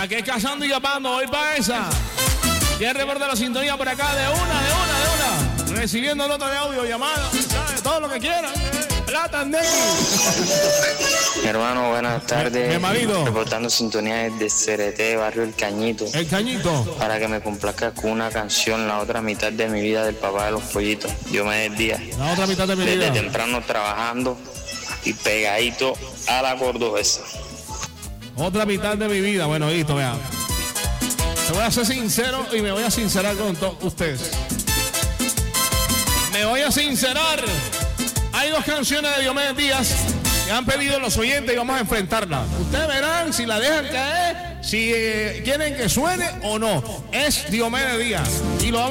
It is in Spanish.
Aquí es Cazando y Capando, voy para esa. ¿Quién reporta la sintonía por acá? De una. Recibiendo nota de audio, llamada, ¿sabes? Todo lo que quieran. Plata, Negri. Mi hermano, buenas tardes. Mi marido. Reportando sintonía desde CRT, barrio El Cañito. El Cañito. Para que me complazca con una canción, La Otra Mitad de Mi Vida, del papá de los pollitos, Diomedes Díaz. La otra mitad de mi vida. Desde temprano trabajando y pegadito a la cordobesa. Otra mitad de mi vida. Bueno, listo, vean. Te voy a ser sincero y me voy a sincerar con todos ustedes. Me voy a sincerar. Hay dos canciones de Diomedes Díaz que han pedido los oyentes y vamos a enfrentarlas. Ustedes verán si la dejan caer, si quieren que suene o no. Es Diomedes Díaz. Y lo